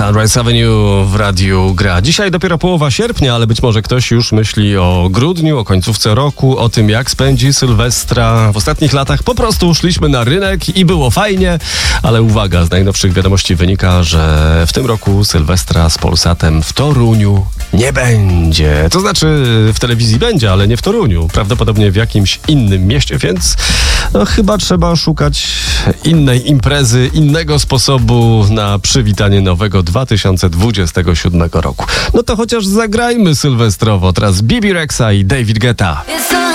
Sunrise Avenue w radiu gra. Dzisiaj dopiero połowa sierpnia, ale być może ktoś już myśli o grudniu, o końcówce roku, o tym, jak spędzi Sylwestra. W ostatnich latach po prostu szliśmy na rynek i było fajnie, ale uwaga, z najnowszych wiadomości wynika, że w tym roku Sylwestra z Polsatem w Toruniu nie będzie. To znaczy w telewizji będzie, ale nie w Toruniu. Prawdopodobnie w jakimś innym mieście, więc chyba trzeba szukać innej imprezy, innego sposobu na przywitanie nowego 2027 roku. No to chociaż zagrajmy sylwestrowo. Teraz Bibi Rexa i David Guetta.